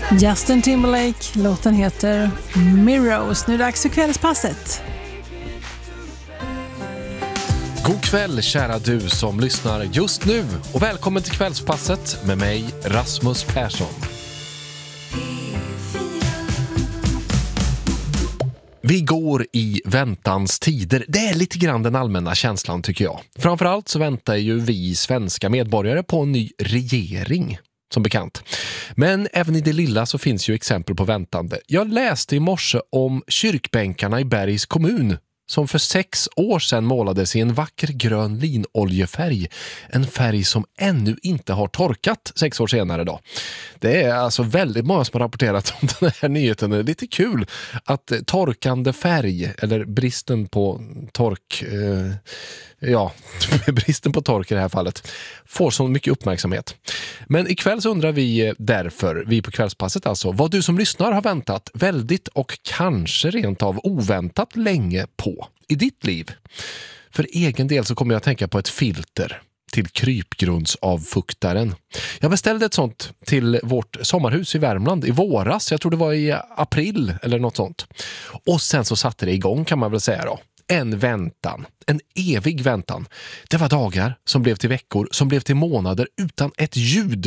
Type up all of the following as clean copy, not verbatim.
Justin Timberlake, låten heter Mirrors. Nu är det dags för kvällspasset. God kväll kära du som lyssnar just nu och välkommen till kvällspasset med mig Rasmus Persson. Vi går i väntans tider. Det är lite grann den allmänna känslan tycker jag. Framförallt så väntar ju vi svenska medborgare på en ny regering, som bekant. Men även i det lilla så finns ju exempel på väntande. Jag läste i morse om kyrkbänkarna i Bergs kommun som för 6 år sedan målades i en vacker grön linoljefärg. En färg som ännu inte har torkat 6 år senare då. Det är alltså väldigt många som har rapporterat om den här nyheten. Det är lite kul att torkande färg, eller bristen på tork, bristen på tork i det här fallet, får så mycket uppmärksamhet. Men ikväll så undrar vi därför, vi på kvällspasset alltså, vad du som lyssnar har väntat väldigt och kanske rent av oväntat länge på i ditt liv. För egen del så kommer jag att tänka på ett filter till krypgrundsavfuktaren. Jag beställde ett sånt till vårt sommarhus i Värmland i våras. Jag tror det var i april eller något sånt. Och sen så satte det igång kan man väl säga då. En väntan, en evig väntan. Det var dagar som blev till veckor, som blev till månader utan ett ljud.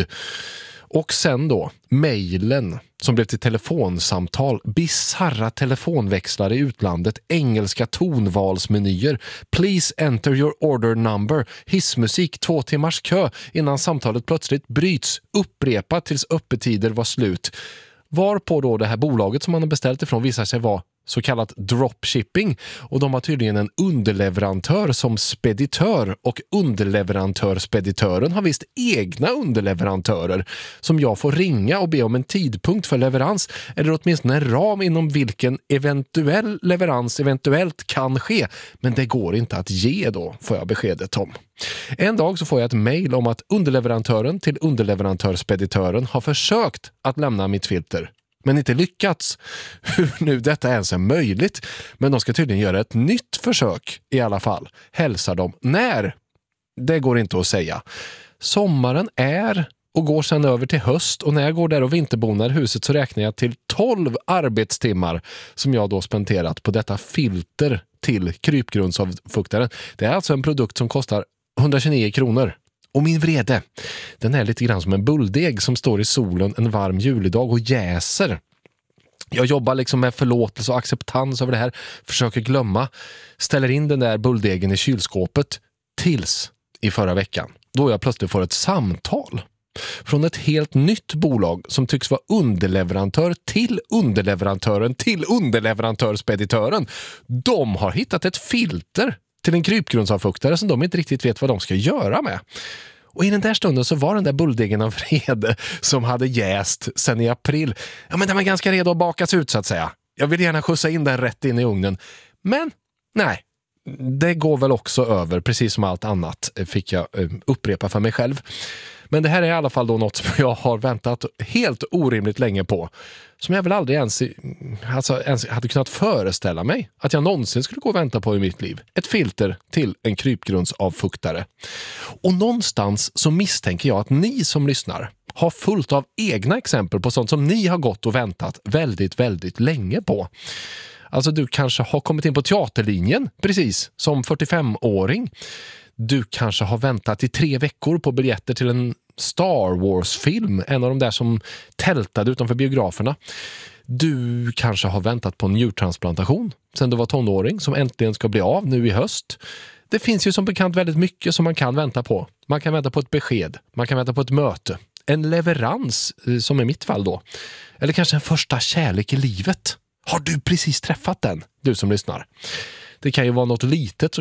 Och sen då, mejlen som blev till telefonsamtal, bizarra telefonväxlar i utlandet, engelska tonvalsmenyer, please enter your order number, hissmusik, 2 timmars kö innan samtalet plötsligt bryts, upprepat tills öppettider var slut. Varpå då det här bolaget som man har beställt ifrån visar sig vara så kallat dropshipping och de har tydligen en underleverantör som speditör och underleverantör-speditören har visst egna underleverantörer som jag får ringa och be om en tidpunkt för leverans eller åtminstone en ram inom vilken eventuell leverans eventuellt kan ske, men det går inte att ge då, får jag beskedet om. En dag så får jag ett mejl om att underleverantören till underleverantör-speditören har försökt att lämna mitt filter men inte lyckats. Hur nu detta ens är möjligt. Men de ska tydligen göra ett nytt försök i alla fall. Hälsar de. När? Det går inte att säga. Sommaren är och går sedan över till höst. Och när jag går där och vinterbonar huset så räknar jag till 12 arbetstimmar som jag då spenderat på detta filter till krypgrundsavfuktaren. Det är alltså en produkt som kostar 129 kronor. Och min vrede, den är lite grann som en bulldeg som står i solen en varm julidag och jäser. Jag jobbar liksom med förlåtelse och acceptans över det här, försöker glömma, ställer in den där bulldegen i kylskåpet tills i förra veckan. Då jag plötsligt får ett samtal från ett helt nytt bolag som tycks vara underleverantör till underleverantören till underleverantörspeditören. De har hittat ett filter till en krypgrundsavfuktare som de inte riktigt vet vad de ska göra med. Och i den där stunden så var den där bulldegen av vrede som hade jäst sedan i april. Ja, men den var ganska redo att bakas ut så att säga. Jag vill gärna skjutsa in den rätt in i ugnen. Men nej, det går väl också över, precis som allt annat fick jag upprepa för mig själv. Men det här är i alla fall då något som jag har väntat helt orimligt länge på. Som jag väl aldrig ens hade kunnat föreställa mig att jag någonsin skulle gå och vänta på i mitt liv. Ett filter till en krypgrundsavfuktare. Och någonstans så misstänker jag att ni som lyssnar har fullt av egna exempel på sånt som ni har gått och väntat väldigt, väldigt länge på. Alltså du kanske har kommit in på teaterlinjen precis som 45-åring. Du kanske har väntat i 3 veckor på biljetter till en Star Wars-film. En av de där som tältade utanför biograferna. Du kanske har väntat på en njurtransplantation sen du var tonåring som äntligen ska bli av nu i höst. Det finns ju som bekant väldigt mycket som man kan vänta på. Man kan vänta på ett besked. Man kan vänta på ett möte. En leverans, som i mitt fall då. Eller kanske en första kärlek i livet. Har du precis träffat den, du som lyssnar? Det kan ju vara något litet